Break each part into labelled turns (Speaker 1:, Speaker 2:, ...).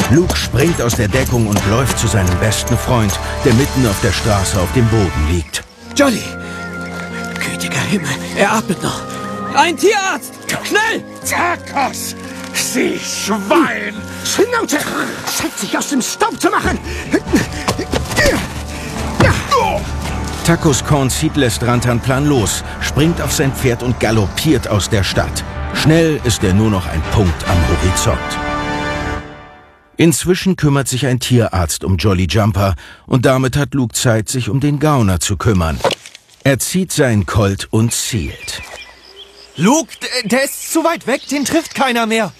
Speaker 1: Luke springt aus der Deckung und läuft zu seinem besten Freund, der mitten auf der Straße auf dem Boden liegt.
Speaker 2: Jolly! Gütiger Himmel, er atmet noch. Ein Tierarzt! Schnell!
Speaker 3: Takos! Sie Schwein!
Speaker 4: Schnauze! Zeit, sich aus dem Staub zu machen!
Speaker 1: Takos Corn-Seed lässt Rantanplan los, springt auf sein Pferd und galoppiert aus der Stadt. Schnell ist er nur noch ein Punkt am Horizont. Inzwischen kümmert sich ein Tierarzt um Jolly Jumper und damit hat Luke Zeit, sich um den Gauner zu kümmern. Er zieht seinen Colt und zielt.
Speaker 2: Luke, der ist zu weit weg, den trifft keiner mehr.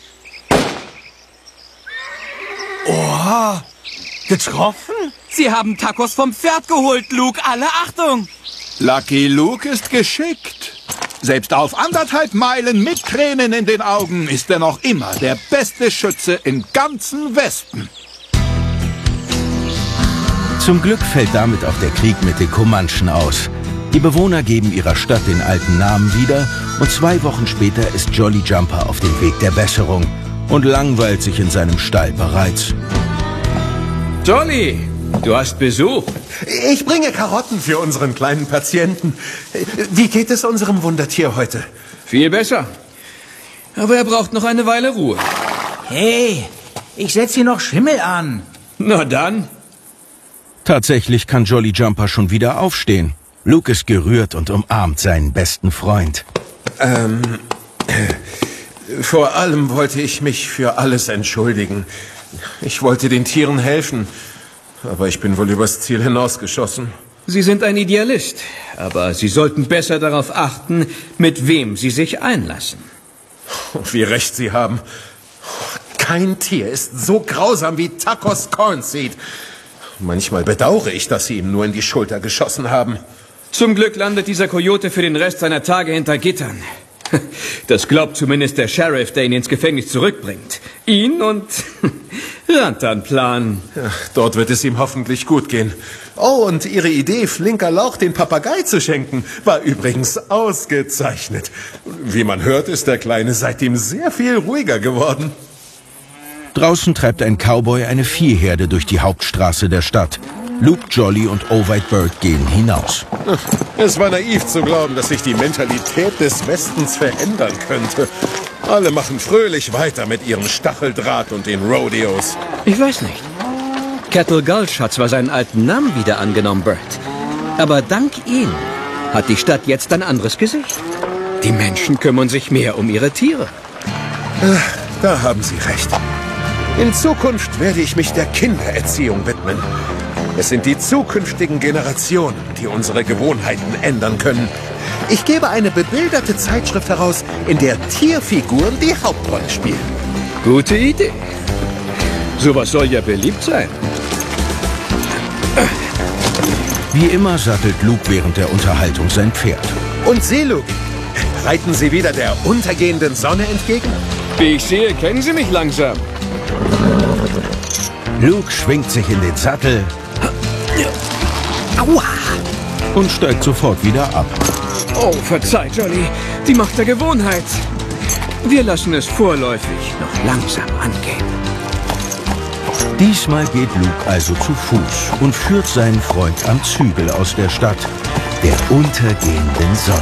Speaker 2: Oha! Getroffen? Sie haben Takos vom Pferd geholt, Luke. Alle Achtung!
Speaker 3: Lucky Luke ist geschickt. Selbst auf 1,5 Meilen mit Tränen in den Augen ist er noch immer der beste Schütze im ganzen Westen.
Speaker 1: Zum Glück fällt damit auch der Krieg mit den Comanchen aus. Die Bewohner geben ihrer Stadt den alten Namen wieder und 2 Wochen später ist Jolly Jumper auf dem Weg der Besserung und langweilt sich in seinem Stall bereits.
Speaker 5: Jolly, du hast Besuch.
Speaker 6: Ich bringe Karotten für unseren kleinen Patienten. Wie geht es unserem Wundertier heute?
Speaker 5: Viel besser. Aber er braucht noch eine Weile Ruhe.
Speaker 4: Hey, ich setze hier noch Schimmel an.
Speaker 5: Na dann.
Speaker 1: Tatsächlich kann Jolly Jumper schon wieder aufstehen. Luke ist gerührt und umarmt seinen besten Freund.
Speaker 6: Vor allem wollte ich mich für alles entschuldigen. Ich wollte den Tieren helfen, aber ich bin wohl übers Ziel hinausgeschossen.
Speaker 5: Sie sind ein Idealist, aber Sie sollten besser darauf achten, mit wem Sie sich einlassen.
Speaker 6: Wie recht Sie haben. Kein Tier ist so grausam wie Takos Corn-Seed. Manchmal bedauere ich, dass Sie ihm nur in die Schulter geschossen haben.
Speaker 5: Zum Glück landet dieser Kojote für den Rest seiner Tage hinter Gittern. Das glaubt zumindest der Sheriff, der ihn ins Gefängnis zurückbringt. Ihn und Rantanplan.
Speaker 6: Ja, dort wird es ihm hoffentlich gut gehen. Oh, und Ihre Idee, Flinker Lauch den Papagei zu schenken, war übrigens ausgezeichnet. Wie man hört, ist der Kleine seitdem sehr viel ruhiger geworden.
Speaker 1: Draußen treibt ein Cowboy eine Viehherde durch die Hauptstraße der Stadt. Luke, Jolly und O-White Bird gehen hinaus.
Speaker 6: Es war naiv zu glauben, dass sich die Mentalität des Westens verändern könnte. Alle machen fröhlich weiter mit ihrem Stacheldraht und den Rodeos.
Speaker 5: Ich weiß nicht. Cattle Gulch hat zwar seinen alten Namen wieder angenommen, Bert. Aber dank ihm hat die Stadt jetzt ein anderes Gesicht. Die Menschen kümmern sich mehr um ihre Tiere.
Speaker 6: Da haben Sie recht. In Zukunft werde ich mich der Kindererziehung widmen. Es sind die zukünftigen Generationen, die unsere Gewohnheiten ändern können. Ich gebe eine bebilderte Zeitschrift heraus, in der Tierfiguren die Hauptrolle spielen.
Speaker 5: Gute Idee. Sowas soll ja beliebt sein.
Speaker 1: Wie immer sattelt Luke während der Unterhaltung sein Pferd.
Speaker 6: Und Sie, Luke, reiten Sie wieder der untergehenden Sonne entgegen?
Speaker 5: Wie ich sehe, kennen Sie mich langsam.
Speaker 1: Luke schwingt sich in den Sattel
Speaker 4: Aua!
Speaker 1: und steigt sofort wieder ab.
Speaker 5: Oh, verzeih, Jolly. Die Macht der Gewohnheit. Wir lassen es vorläufig noch langsam angehen.
Speaker 1: Diesmal geht Luke also zu Fuß und führt seinen Freund am Zügel aus der Stadt, der untergehenden Sonne.